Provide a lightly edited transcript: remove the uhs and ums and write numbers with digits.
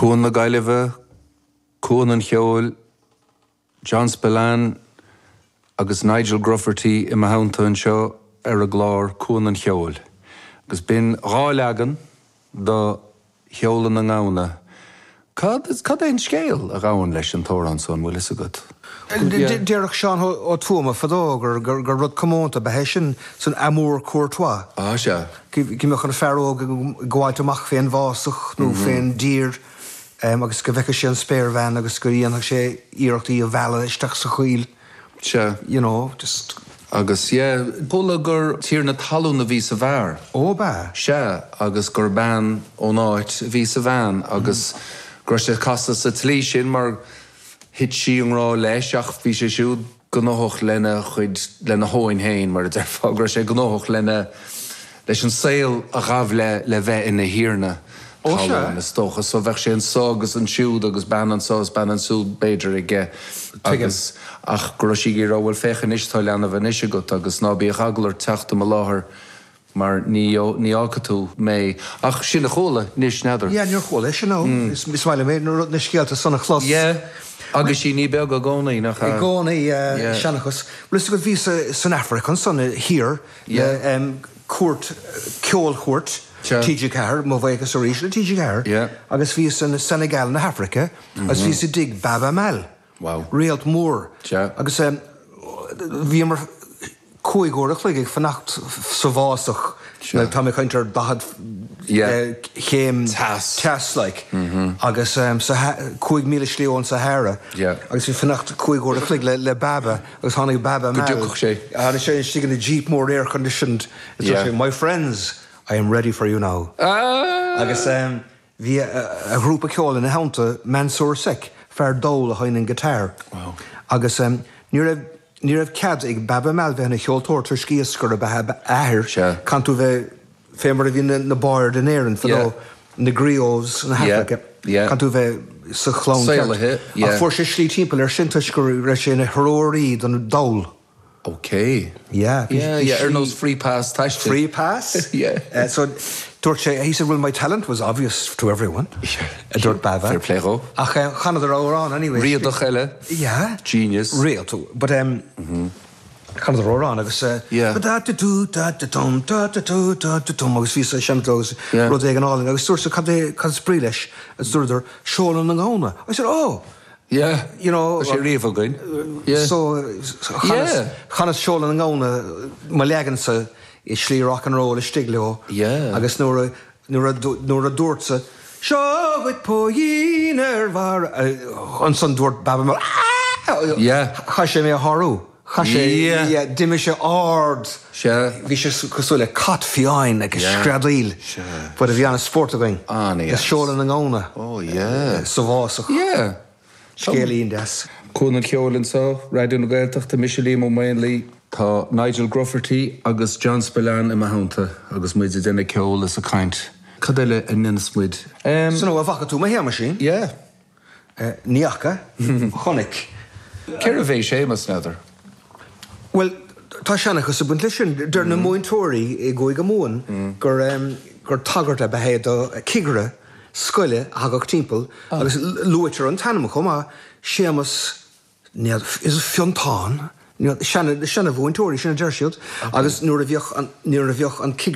Cúna Gaillimhe, Cúnan Cheoil, John Spillane agus Nigel Grufferty I Mahanta anseo a glár Cúnan Cheoil. Agus bin ráleagan do Cheolan na ngána. Cad éon scéal a gáin leis an tóran son bhfuil is a good. Dearach Sean ó tuama fadó gur rud comónta behéisin san amúr Courtois. Se. Gimach an feró gháid amach féin bhásach nó féin dír agus go bheice sé an spéirhhein agus go íonach sé íirechtaí a bhela isteach sa chuil. Se. You know, just... Agus, bula gur tír na talún na ví sa bhar. Ó ba? Se, agus gur ban ó náit ví sa bhain, agus gur sé casta sa tlí sin mar hit sí an rá leis ach bhí sé siúd gnóch lena chuid lena hóin hain, mar gur sé gnóch lena leis an saoil a ghaf le bheith ina híorna. Ó se? Na stocha, so bheith sé an ságus an siúd agus ban an sás, ban an súd beidir ige. Agus ach gur sí gí ráhfuil fechan istá leanna bheith isise go agus ná bí a chaglar teachta a láthair mar ní ácatú mé. Ach sin a chola, níos neidir. Ja, níor chola, sin nó. Is bhaile mé nó na scialta sanna chlas. Agus sí ní beag a gcónaí nach I gcónaí seanachas. Blis go bhí san African, sanna hir, cuairt, ceol chuairt, TG Carr, má bhaíchas a ríis le TG Carr, agus bhí san Senegal na Africa, agus bhí sa dig Baba Mal. Wow. Réalt mór. Agus bhí mar cóigóireach le fannacht sa bhásach tá mé chuintear dahad chéim teas like agus 5 míle slíón Sahara agus bhí fannacht cóigóireach le Baba agus tháinig Baba Mal. Go sé. Hána sé stig in a Jeep more air conditioned. My friends, I am ready for you now. Agus bhí a grúpa ceol in a haunta Mansour Sek fear dóil a hain an gitar. Wow. Agus ní raibh cad ag Baba Mal bheith na cheoltóirtar scíascar a bheith ahir cantú bheith fémar a bhí na báir den éireann fadó na grióvs na Africa. Cantú bheith sa chlón ceart. A fuair sé slí timpeall ar sintas gur raibh sé na thróirí don dóil. Okay. Yeah, Erno's free pass. Free pass? Yeah. So, he said, well, my talent was obvious to everyone. Dúirt Baba. Fair play, go. Ach, chanad ar órán, anyway. Real do chile. Yeah. Genius. Real, too. But, chanad ar órán, agus, da-da-doo, agus fís a siamtós, rud ag an áling, agus dúirt sa cad sprí leis, agus dúirt Seolan na ngána. I said, oh. Yeah. You know... Was she real Yeah. So, chanas Seolan na ngána, ma legan sa I slí rock and roll I stigleo. Yeah. Agus nuair a dúirt sa Seoigh poín bhar an san dúirt Baba Mal. Yeah. Cha sé mé a tharú. Cha sé diime sé ard. Bhí sé cosú le cat fiáin agus scradíl. Bud a bhí anna sport a going. Is Seolan na ngána. Oh, yeah. Sa bhásach. Yeah. Scélín des. Cúnan Cheoil sá, Raidió na Gaeltachta Micheline mo mainly tá Nigel Grufferty agus John Spillane I Mahanta agus muid denna ceol is a caint. Cadile a ninasmuid. So nó a bhacha tú ma héama sin? Yeah. Níacha. Chonig. Ceir a bhéh sémas neidir? Well, tá seanachas a buint sin, der na móintóirí I ggóig go móin gur tagart a behéad a cigre scoile hagach timpeall agus luitir an tanam chuma séamas is fiontán. Shanna bhóintóirí sinna deirsiúd agus nuair a bheoch an cigre